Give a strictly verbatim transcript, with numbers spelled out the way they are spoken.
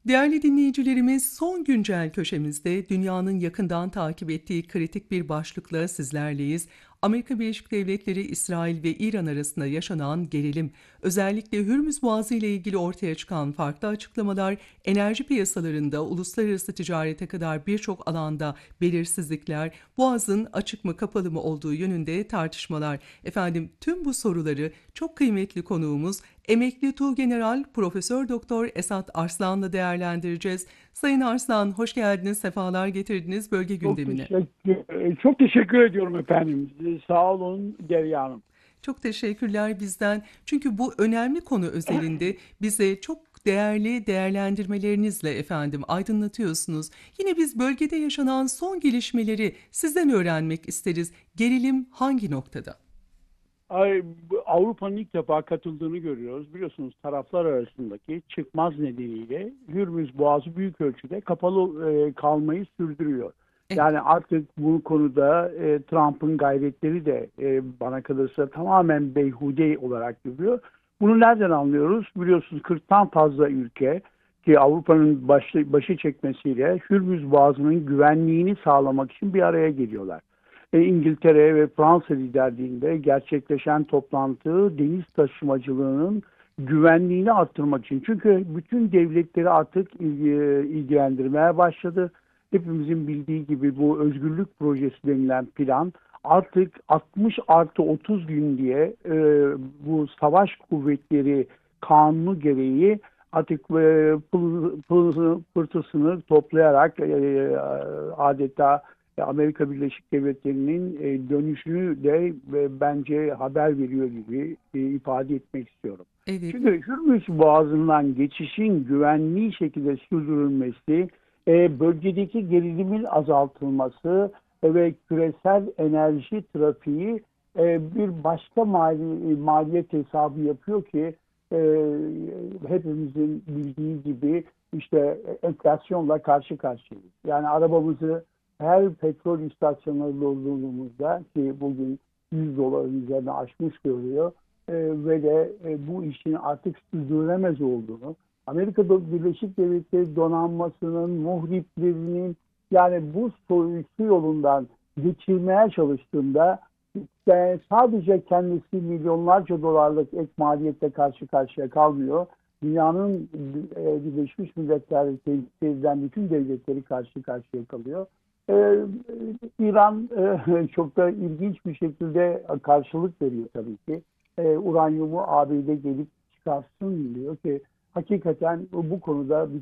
Değerli dinleyicilerimiz, son güncel köşemizde dünyanın yakından takip ettiği kritik bir başlıkla sizlerleyiz. Amerika Birleşik Devletleri, İsrail ve İran arasında yaşanan gerilim, özellikle Hürmüz Boğazı ile ilgili ortaya çıkan farklı açıklamalar, enerji piyasalarında uluslararası ticarete kadar birçok alanda belirsizlikler, Boğazın açık mı kapalı mı olduğu yönünde tartışmalar. Efendim, tüm bu soruları çok kıymetli konuğumuz Emekli Tuğgeneral Profesör Doktor Esat Arslan'la değerlendireceğiz. Sayın Arslan, hoş geldiniz, sefalar getirdiniz bölge Çok gündemine. teşekkür, çok teşekkür ediyorum efendim. Sağ olun Derya Hanım. Çok teşekkürler bizden. Çünkü bu önemli konu özelinde bize çok değerli değerlendirmelerinizle efendim aydınlatıyorsunuz. Yine biz bölgede yaşanan son gelişmeleri sizden öğrenmek isteriz. Gerilim hangi noktada? Ay, Avrupa'nın ilk defa katıldığını görüyoruz. Biliyorsunuz taraflar arasındaki çıkmaz nedeniyle Hürmüz Boğazı büyük ölçüde kapalı e, kalmayı sürdürüyor. Evet. Yani artık bu konuda e, Trump'ın gayretleri de e, bana kalırsa tamamen beyhude olarak görüyor. Bunu nereden anlıyoruz? Biliyorsunuz kırktan fazla ülke ki Avrupa'nın başı, başı çekmesiyle Hürmüz Boğazı'nın güvenliğini sağlamak için bir araya geliyorlar. E, İngiltere ve Fransa liderliğinde gerçekleşen toplantı deniz taşımacılığının güvenliğini arttırmak için. Çünkü bütün devletleri artık ilgi, ilgilendirmeye başladı. Hepimizin bildiği gibi bu özgürlük projesi denilen plan artık altmış artı otuz gün diye e, bu savaş kuvvetleri kanunu gereği artık e, pıl, pıl, pırtısını toplayarak e, adeta Amerika Birleşik Devletleri'nin e, dönüşünü de e, bence haber veriyor gibi e, ifade etmek istiyorum. Evet. Çünkü Hürmüz Boğazı'ndan geçişin güvenli şekilde sürdürülmesi, e, bölgedeki gerilimin azaltılması e, ve küresel enerji trafiği e, bir başka mali, maliyet hesabı yapıyor ki e, hepimizin bildiği gibi işte enflasyonla karşı karşıyayız. Yani arabamızı her petrol istasyonları doldurduğumuzda ki bugün yüz doların üzerine aşmış görüyor e, ve de e, bu işin artık sürdürülemez olduğunu, Amerika Birleşik Devletleri donanmasının, muhriplerinin yani bu soyusu yolundan geçirmeye çalıştığında yani sadece kendisi milyonlarca dolarlık ek maliyetle karşı karşıya kalmıyor. Dünyanın e, Birleşmiş Milletler'de temsil edilen bütün devletleri karşı karşıya kalıyor. Ee, İran e, çok da ilginç bir şekilde karşılık veriyor tabii ki. Ee, uranyumu A B D gelip çıkarsın diyor ki hakikaten bu konuda